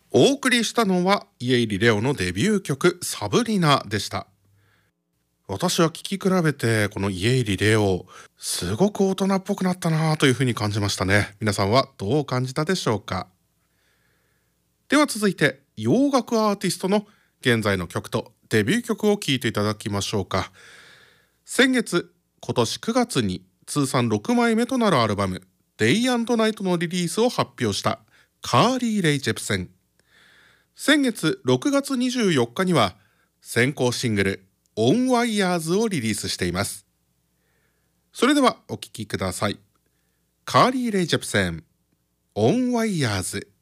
お送りしたのは家入レオのデビュー曲サブリナでした。私は聴き比べてこの家入レオすごく大人っぽくなったなというふうに感じましたね。皆さんはどう感じたでしょうか。では続いて洋楽アーティストの現在の曲とデビュー曲を聴いていただきましょうか。今年9月に通算6枚目となるアルバムデイ&ナイトのリリースを発表したカーリー・レイ・ジェプセン。先月6月24日には先行シングルオンワイヤーズをリリースしています。それではお聴きください。カーリー・レイ・ジェプセンオンワイヤーズ。